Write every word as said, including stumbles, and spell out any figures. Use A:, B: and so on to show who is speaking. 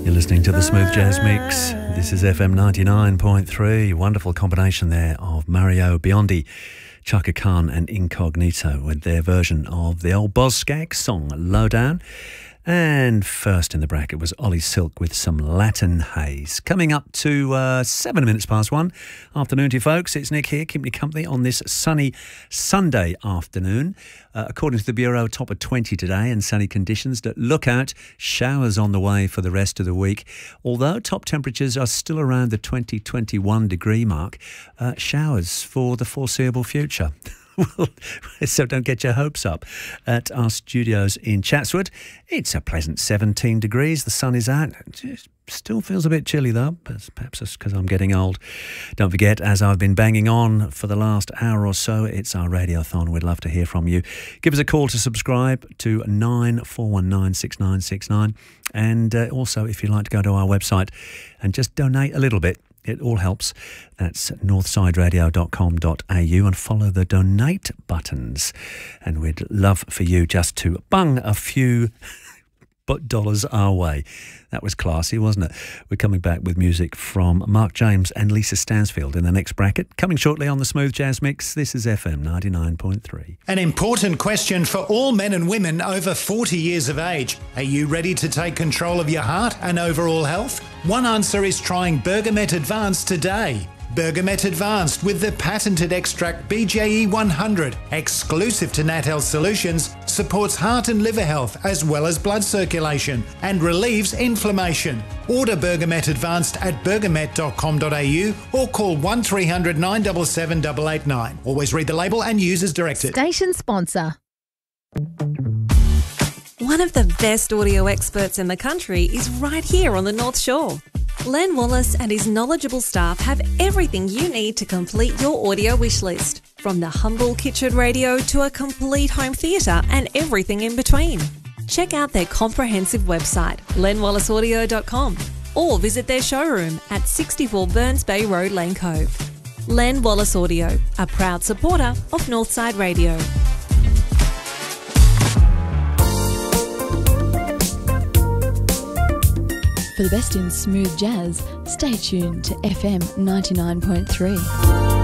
A: Listening to the Smooth Jazz Mix. This is F M ninety-nine point three. Wonderful combination there of Mario Biondi, Chaka Khan and Incognito with their version of the old Boz Scaggs song Lowdown. And first in the bracket was Ollie Silk with some Latin Haze. Coming up to uh, seven minutes past one. Afternoon to you folks. It's Nick here, keeping you company on this sunny Sunday afternoon. Uh, according to the Bureau, top of twenty today and sunny conditions. Look out, showers on the way for the rest of the week. Although top temperatures are still around the twenty, twenty-one degree mark, uh, showers for the foreseeable future. Well, so don't get your hopes up. At our studios in Chatswood, it's a pleasant seventeen degrees. The sun is out. It still feels a bit chilly though, perhaps it's because I'm getting old. Don't forget, as I've been banging on for the last hour or so, it's our radiothon. We'd love to hear from you. Give us a call to subscribe to nine four one nine six nine six nine. And uh, also, if you'd like to go to our website and just donate a little bit, it all helps. That's northside radio dot com dot a u and follow the donate buttons. And we'd love for you just to bung a few dollars our way. That was classy, wasn't it? We're coming back with music from Mark James and Lisa Stansfield in the next bracket. Coming shortly on the Smooth Jazz Mix. This is F M ninety-nine point three.
B: An important question for all men and women over forty years of age. Are you ready to take control of your heart and overall health? One answer is trying Bergamet Advanced today. Bergamet Advanced with the patented extract B J E one hundred, exclusive to Nat Health Solutions, supports heart and liver health as well as blood circulation and relieves inflammation. Order Bergamet Advanced at bergamet dot com dot a u or call one three hundred nine seven seven eight eight nine. Always read the label and use as directed.
C: Station sponsor.
D: One of the best audio experts in the country is right here on the North Shore. Len Wallace and his knowledgeable staff have everything you need to complete your audio wish list, from the humble kitchen radio to a complete home theatre and everything in between. Check out their comprehensive website, len wallace audio dot com, or visit their showroom at sixty-four Burns Bay Road, Lane Cove. Len Wallace Audio, a proud supporter of Northside Radio.
C: For the best in smooth jazz, stay tuned to F M ninety-nine point three.